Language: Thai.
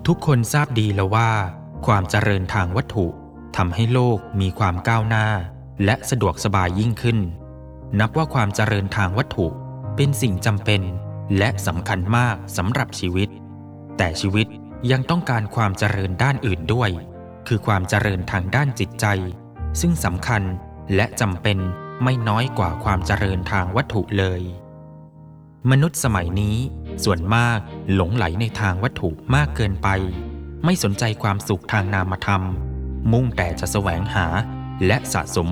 ทุกคนทราบดีแล้วว่าความเจริญทางวัตถุทำให้โลกมีความก้าวหน้าและสะดวกสบายยิ่งขึ้นนับว่าความเจริญทางวัตถุเป็นสิ่งจำเป็นและสำคัญมากสำหรับชีวิตแต่ชีวิตยังต้องการความเจริญด้านอื่นด้วยคือความเจริญทางด้านจิตใจซึ่งสำคัญและจำเป็นไม่น้อยกว่าความเจริญทางวัตถุเลยมนุษย์สมัยนี้ส่วนมากหลงไหลในทางวัตถุมากเกินไปไม่สนใจความสุขทางนามธรรมมุ่งแต่จะแสวงหาและสะสม